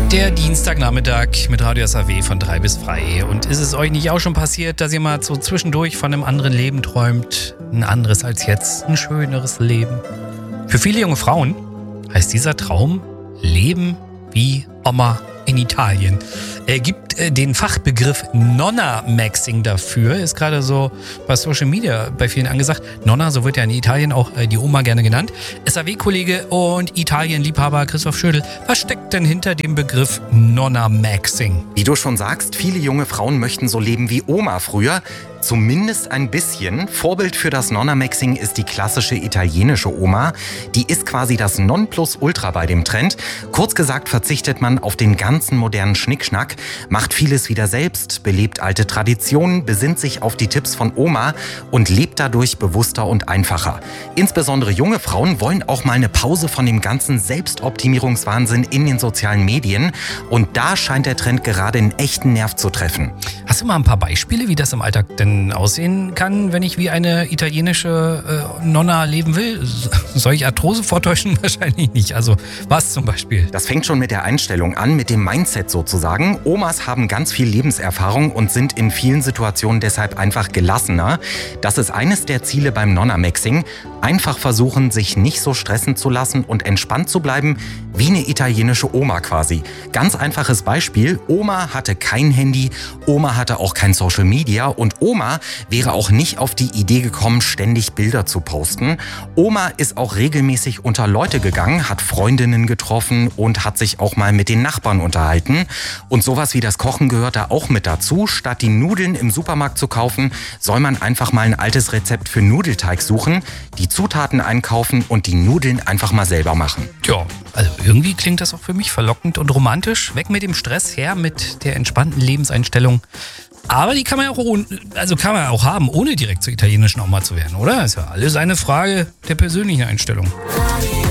Der Dienstagnachmittag mit Radio SAW von 3 bis frei. Und ist es euch nicht auch schon passiert, dass ihr mal so zwischendurch von einem anderen Leben träumt? Ein anderes als jetzt, ein schöneres Leben. Für viele junge Frauen heißt dieser Traum Leben wie Oma in Italien. Er gibt den Fachbegriff Nonna-Maxing dafür, ist gerade so bei Social Media bei vielen angesagt. Nonna, so wird ja in Italien auch die Oma gerne genannt. SAW-Kollege und Italien-Liebhaber Christoph Schödel, was steckt denn hinter dem Begriff Nonna-Maxing? Wie du schon sagst, viele junge Frauen möchten so leben wie Oma früher. Zumindest ein bisschen. Vorbild für das Nonna-Maxing ist die klassische italienische Oma. Die ist quasi das Nonplusultra bei dem Trend. Kurz gesagt verzichtet man auf den ganzen modernen Schnickschnack, macht vieles wieder selbst, belebt alte Traditionen, besinnt sich auf die Tipps von Oma und lebt dadurch bewusster und einfacher. Insbesondere junge Frauen wollen auch mal eine Pause von dem ganzen Selbstoptimierungswahnsinn in den sozialen Medien. Und da scheint der Trend gerade einen echten Nerv zu treffen. Hast du mal ein paar Beispiele, wie das im Alltag denn aussehen kann, wenn ich wie eine italienische Nonna leben will? Soll ich Arthrose vortäuschen? Wahrscheinlich nicht. Also was zum Beispiel? Das fängt schon mit der Einstellung an, mit dem Mindset sozusagen. Omas haben ganz viel Lebenserfahrung und sind in vielen Situationen deshalb einfach gelassener. Das ist eines der Ziele beim Nonna-Maxing. Einfach versuchen, sich nicht so stressen zu lassen und entspannt zu bleiben, wie eine italienische Oma quasi. Ganz einfaches Beispiel, Oma hatte kein Handy, Oma hatte auch kein Social Media und Oma wäre auch nicht auf die Idee gekommen, ständig Bilder zu posten. Oma ist auch regelmäßig unter Leute gegangen, hat Freundinnen getroffen und hat sich auch mal mit den Nachbarn unterhalten. Und sowas wie das Kochen gehört da auch mit dazu. Statt die Nudeln im Supermarkt zu kaufen, soll man einfach mal ein altes Rezept für Nudelteig suchen, die Zutaten einkaufen und die Nudeln einfach mal selber machen. Tja, also irgendwie klingt das auch für mich verlockend und romantisch. Weg mit dem Stress, her mit der entspannten Lebenseinstellung. Aber die kann man ja auch haben, ohne direkt zur italienischen Oma zu werden, oder? Ist ja alles eine Frage der persönlichen Einstellung.